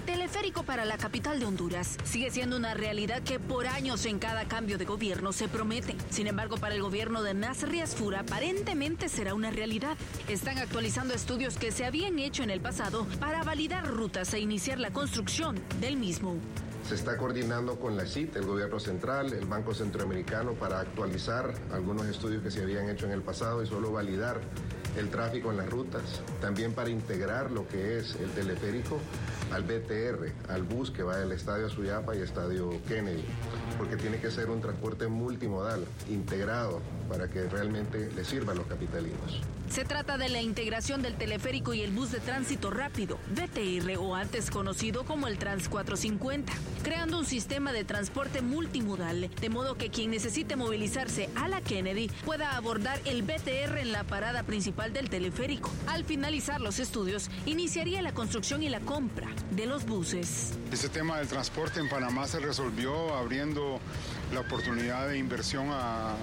El teleférico para la capital de Honduras sigue siendo una realidad que por años en cada cambio de gobierno se promete. Sin embargo, para el gobierno de Nasri Asfur aparentemente será una realidad. Están actualizando estudios que se habían hecho en el pasado para validar rutas e iniciar la construcción del mismo. Se está coordinando con la CIT, el gobierno central, el Banco Centroamericano, para actualizar algunos estudios que se habían hecho en el pasado y solo validar el tráfico en las rutas. También para integrar lo que es el teleférico al BTR, al bus que va del Estadio Suyapa y Estadio Kennedy, porque tiene que ser un transporte multimodal, integrado, para que realmente le sirva a los capitalinos. Se trata de la integración del teleférico y el bus de tránsito rápido, BTR, o antes conocido como el Trans 450, creando un sistema de transporte multimodal, de modo que quien necesite movilizarse a la Kennedy pueda abordar el BTR en la parada principal del teleférico. Al finalizar los estudios, iniciaría la construcción y la compra de los buses. Este tema del transporte en Panamá se resolvió abriendo la oportunidad de inversión a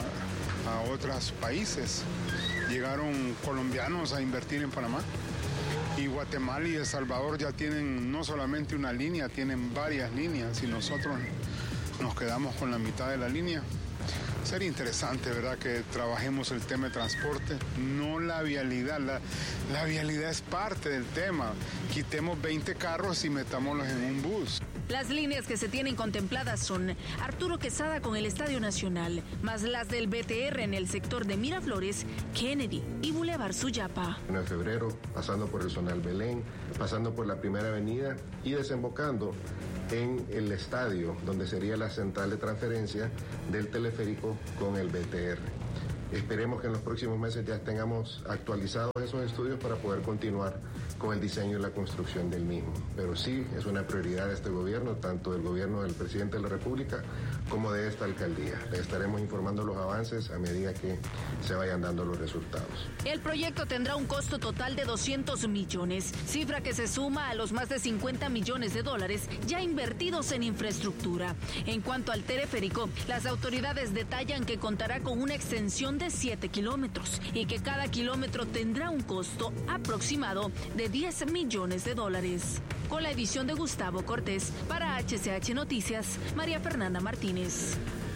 otros países. Llegaron colombianos a invertir en Panamá y Guatemala y El Salvador ya tienen no solamente una línea, tienen varias líneas y nosotros nos quedamos con la mitad de la línea. Sería interesante, ¿verdad?, que trabajemos el tema de transporte, no la vialidad. La vialidad es parte del tema. Quitemos 20 carros y metámoslos en un bus. Las líneas que se tienen contempladas son Arturo Quesada con el Estadio Nacional, más las del BTR en el sector de Miraflores, Kennedy y Boulevard Suyapa. En febrero, pasando por el Zonal Belén, pasando por la Primera Avenida y desembocando en el estadio, donde sería la central de transferencia del teleférico con el BTR. Esperemos que en los próximos meses ya tengamos actualizados esos estudios para poder continuar con el diseño y la construcción del mismo. Pero sí, es una prioridad de este gobierno, tanto del gobierno del presidente de la República como de esta alcaldía. Le estaremos informando los avances a medida que se vayan dando los resultados. El proyecto tendrá un costo total de 200 millones, cifra que se suma a los más de 50 millones de dólares ya invertidos en infraestructura. En cuanto al teleférico, las autoridades detallan que contará con una extensión de 7 kilómetros y que cada kilómetro tendrá un costo aproximado de 10 millones de dólares. Con la edición de Gustavo Cortés, para HCH Noticias, María Fernanda Martínez.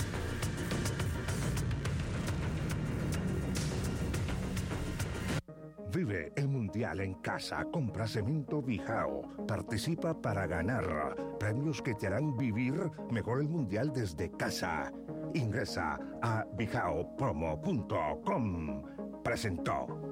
Vive el Mundial en casa. Compra Cemento Bijao. Participa para ganar premios que te harán vivir mejor el Mundial desde casa. Ingresa a bijaopromo.com. Presentó.